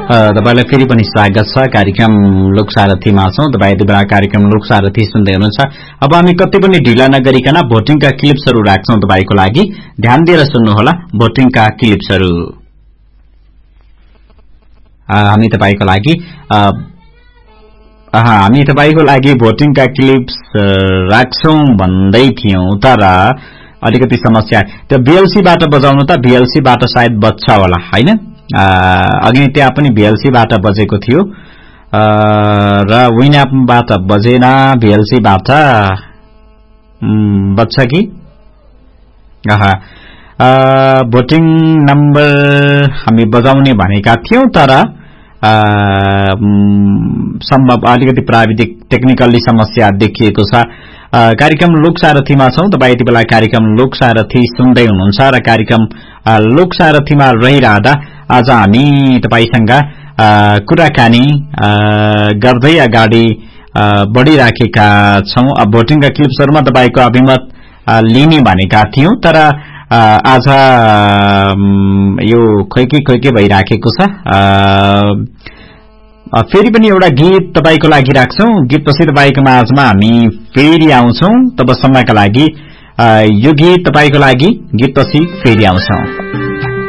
तपाईलाई फेरि पनि स्वागत छ कार्यक्रम लोकसारथीमा छौं। तपाई यति बेला कार्यक्रम लोकसारथी सुन्दै हुनुहुन्छ। अब हामी कति पनि ढिला नगरिकन भोटिङका क्लिप्सहरू राख्छौं तपाईको लागि। ध्यान दिएर सुन्नुहोला भोटिङका क्लिप्सहरू। हामी तपाईको लागि भोटिङका क्लिप्स राख्छौं भन्दै थियौं, तर अलिकति समस्या। त्यो बीएलसीबाट बजाउनु त, बीएलसीबाट सायद बज्छ होला हैन। अघि त्यहाँ पनि बीएलसीबाट बजेको थियो र विनएपबाट बजेन, बीएलसीबाट बज्छ कि? भोटिङ नम्बर हामी बजाउने भनेका थियौं, तर सम्भव अलिकति प्राविधिक टेक्निकली समस्या देखिएको छ। कार्यक्रम लोकसारथीमा छौं। तपाई यति बेला कार्यक्रम लोकसारथी सुन्दै हुनुहुन्छ र कार्यक्रम लोकसारथीमा रहिरहँदा आज हामी तपाईसँग कुराकानी गर्दै अगाडि बढिराखेका छौं। भोटिङका क्लिप्सहरुमा तपाईको अभिमत लिने भनेका थियौं, तर आज यो खोइके भइराखेको छ। फेरि पनि एउटा गीत तपाईको लागि राख्छौं। गीतपछि तपाईको माझमा हामी फेरि आउँछौं। तबसम्मका लागि यो गीत तपाईको लागि, गीतपछि फेरि आउँछौं।